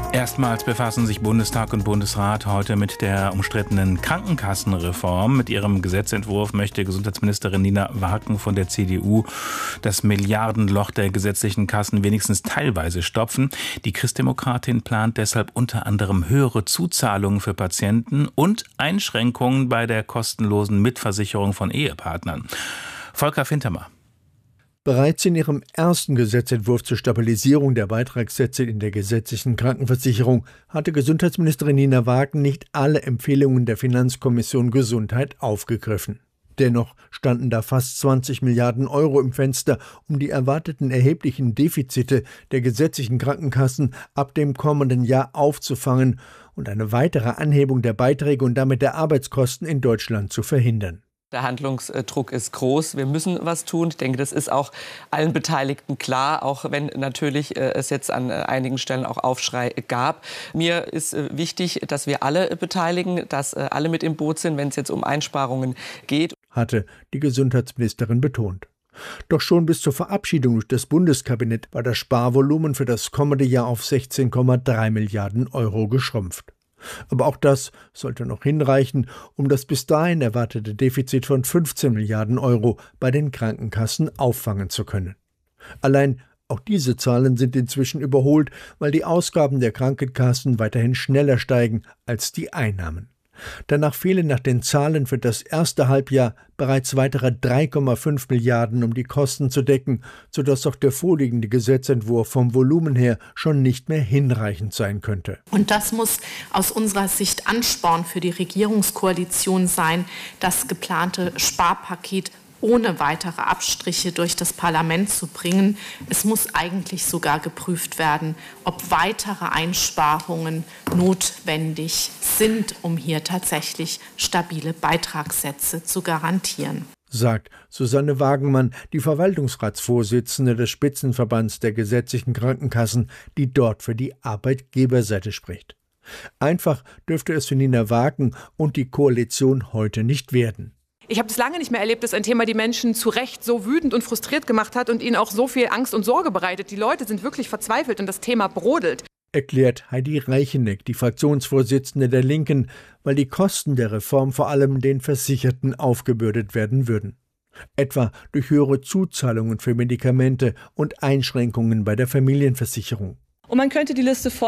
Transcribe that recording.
Erstmals befassen sich Bundestag und Bundesrat heute mit der umstrittenen Krankenkassenreform. Mit ihrem Gesetzentwurf möchte Gesundheitsministerin Nina Wagen von der CDU das Milliardenloch der gesetzlichen Kassen wenigstens teilweise stopfen. Die Christdemokratin plant deshalb unter anderem höhere Zuzahlungen für Patienten und Einschränkungen bei der kostenlosen Mitversicherung von Ehepartnern. Volker Fintermer. Bereits in ihrem ersten Gesetzentwurf zur Stabilisierung der Beitragssätze in der gesetzlichen Krankenversicherung hatte Gesundheitsministerin Nina Wagen nicht alle Empfehlungen der Finanzkommission Gesundheit aufgegriffen. Dennoch standen da fast 20 Milliarden Euro im Fenster, um die erwarteten erheblichen Defizite der gesetzlichen Krankenkassen ab dem kommenden Jahr aufzufangen und eine weitere Anhebung der Beiträge und damit der Arbeitskosten in Deutschland zu verhindern. Der Handlungsdruck ist groß. Wir müssen was tun. Ich denke, das ist auch allen Beteiligten klar, auch wenn natürlich es jetzt an einigen Stellen auch Aufschrei gab. Mir ist wichtig, dass wir alle beteiligen, dass alle mit im Boot sind, wenn es jetzt um Einsparungen geht, hatte die Gesundheitsministerin betont. Doch schon bis zur Verabschiedung durch das Bundeskabinett war das Sparvolumen für das kommende Jahr auf 16,3 Milliarden Euro geschrumpft. Aber auch das sollte noch hinreichen, um das bis dahin erwartete Defizit von 15 Milliarden Euro bei den Krankenkassen auffangen zu können. Allein auch diese Zahlen sind inzwischen überholt, weil die Ausgaben der Krankenkassen weiterhin schneller steigen als die Einnahmen. Danach fehlen nach den Zahlen für das erste Halbjahr bereits weitere 3,5 Milliarden, um die Kosten zu decken, sodass auch der vorliegende Gesetzentwurf vom Volumen her schon nicht mehr hinreichend sein könnte. Und das muss aus unserer Sicht Ansporn für die Regierungskoalition sein, das geplante Sparpaket ohne weitere Abstriche durch das Parlament zu bringen. Es muss eigentlich sogar geprüft werden, ob weitere Einsparungen notwendig sind, um hier tatsächlich stabile Beitragssätze zu garantieren, sagt Susanne Wagenmann, die Verwaltungsratsvorsitzende des Spitzenverbands der gesetzlichen Krankenkassen, die dort für die Arbeitgeberseite spricht. Einfach dürfte es für Nina Wagen und die Koalition heute nicht werden. Ich habe es lange nicht mehr erlebt, dass ein Thema die Menschen zu Recht so wütend und frustriert gemacht hat und ihnen auch so viel Angst und Sorge bereitet. Die Leute sind wirklich verzweifelt und das Thema brodelt, erklärt Heidi Reicheneck, die Fraktionsvorsitzende der Linken, weil die Kosten der Reform vor allem den Versicherten aufgebürdet werden würden. Etwa durch höhere Zuzahlungen für Medikamente und Einschränkungen bei der Familienversicherung. Und man könnte die Liste